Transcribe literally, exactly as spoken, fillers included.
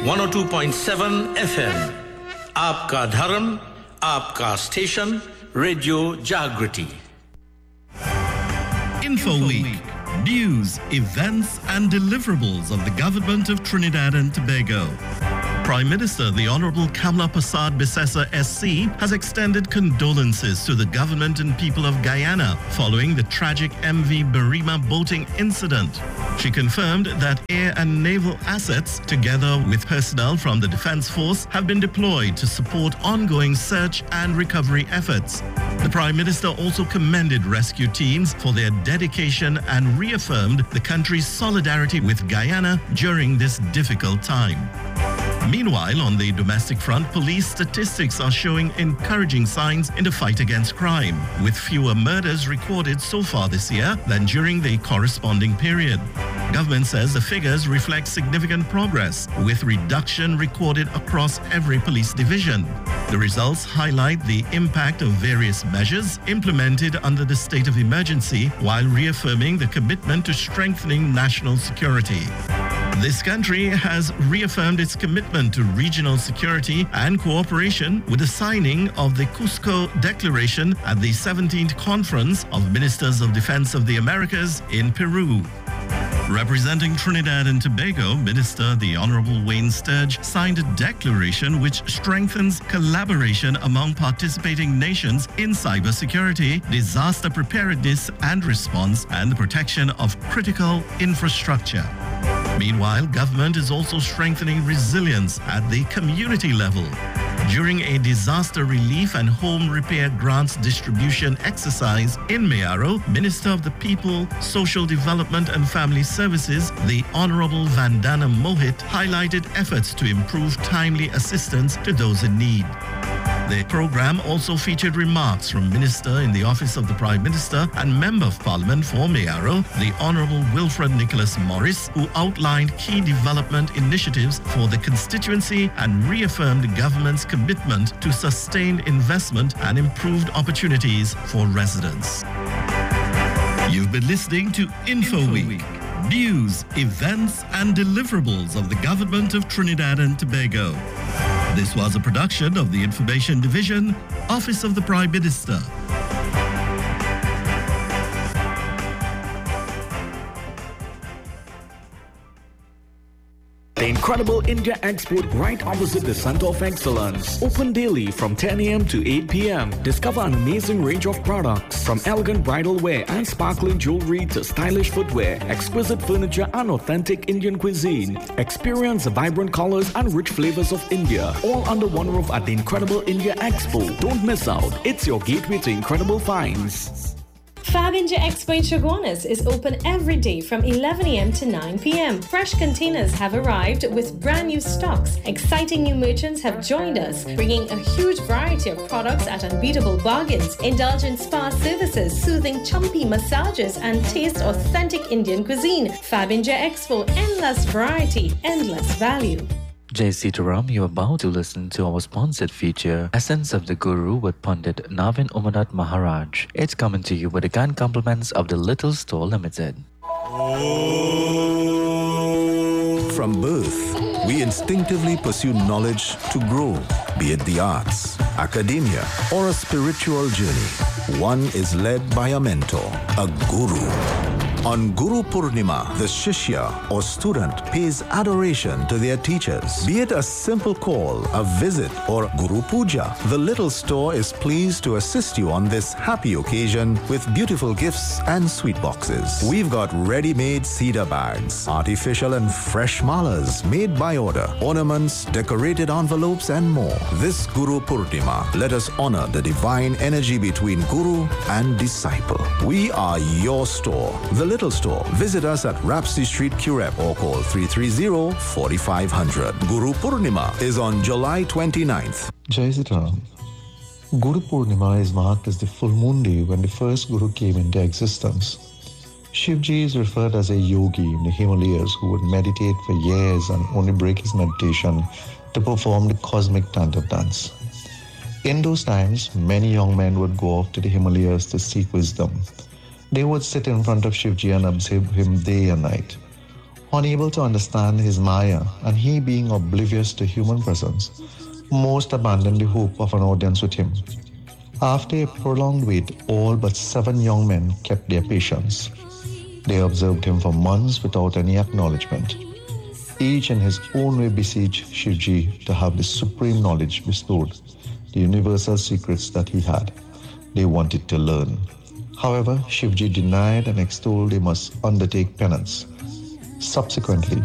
one oh two point seven F M. Aapka Dharam, Aapka Station, Radio Jagriti. Info Week. News, events and deliverables of the Government of Trinidad and Tobago. Prime Minister, the Honorable Kamla Persad Bissessar S C, has extended condolences to the government and people of Guyana following the tragic M V Barima boating incident. She confirmed that air and naval assets, together with personnel from the Defence Force, have been deployed to support ongoing search and recovery efforts. The Prime Minister also commended rescue teams for their dedication and reaffirmed the country's solidarity with Guyana during this difficult time. Meanwhile, on the domestic front, police statistics are showing encouraging signs in the fight against crime, with fewer murders recorded so far this year than during the corresponding period. Government says the figures reflect significant progress, with reduction recorded across every police division. The results highlight the impact of various measures implemented under the state of emergency while reaffirming the commitment to strengthening national security. This country has reaffirmed its commitment to regional security and cooperation with the signing of the Cusco Declaration at the seventeenth Conference of Ministers of Defense of the Americas in Peru. Representing Trinidad and Tobago, Minister the Honorable Wayne Sturge signed a declaration which strengthens collaboration among participating nations in cybersecurity, disaster preparedness and response, and the protection of critical infrastructure. Meanwhile, government is also strengthening resilience at the community level. During a disaster relief and home repair grants distribution exercise in Mayaro, Minister of the People, Social Development and Family Services, the Honorable Vandana Mohit, highlighted efforts to improve timely assistance to those in need. The program also featured remarks from Minister in the Office of the Prime Minister and Member of Parliament for Mayaro, the Honorable Wilfred Nicholas Morris, who outlined key development initiatives for the constituency and reaffirmed the government's commitment to sustained investment and improved opportunities for residents. You've been listening to Info Week. News, events and deliverables of the Government of Trinidad and Tobago. This was a production of the Information Division, Office of the Prime Minister. The Incredible India Expo right opposite the Center of Excellence. Open daily from ten a m to eight p m Discover an amazing range of products from elegant bridal wear and sparkling jewelry to stylish footwear, exquisite furniture and authentic Indian cuisine. Experience the vibrant colors and rich flavors of India, all under one roof at the Incredible India Expo. Don't miss out. It's your gateway to incredible finds. Fab India Expo in Chaguanas is open every day from eleven a m to nine p m Fresh containers have arrived with brand new stocks. Exciting new merchants have joined us, bringing a huge variety of products at unbeatable bargains. Indulge in spa services, soothing chumpy massages, and taste authentic Indian cuisine. Fab India Expo, endless variety, endless value. Jai Sitaram, you're about to listen to our sponsored feature, Essence of the Guru with Pandit Navin Umanat Maharaj. It's coming to you with the kind compliments of the Little Store Limited. From birth, we instinctively pursue knowledge to grow, be it the arts, academia, or a spiritual journey. One is led by a mentor, a guru. On Guru Purnima, the Shishya or student pays adoration to their teachers. Be it a simple call, a visit, or Guru Puja, the Little Store is pleased to assist you on this happy occasion with beautiful gifts and sweet boxes. We've got ready-made cedar bags, artificial and fresh malas made by order, ornaments, decorated envelopes, and more. This Guru Purnima, let us honor the divine energy between Guru and disciple. We are your store, the Little Store. Visit us at Rapsy Street, Curep, or call three three zero, four five zero zero. Guru Purnima is on July twenty-ninth. Jai Sitaram. Guru Purnima is marked as the full moon day when the first Guru came into existence. Shivji is referred as a yogi in the Himalayas who would meditate for years and only break his meditation to perform the cosmic Tantra dance. In those times, many young men would go off to the Himalayas to seek wisdom. They would sit in front of Shivji and observe him day and night. Unable to understand his Maya and he being oblivious to human presence, most abandoned the hope of an audience with him. After a prolonged wait, all but seven young men kept their patience. They observed him for months without any acknowledgement. Each in his own way besieged Shivji to have the supreme knowledge bestowed, the universal secrets that he had. They wanted to learn. However, Shivji denied and extolled they must undertake penance. Subsequently,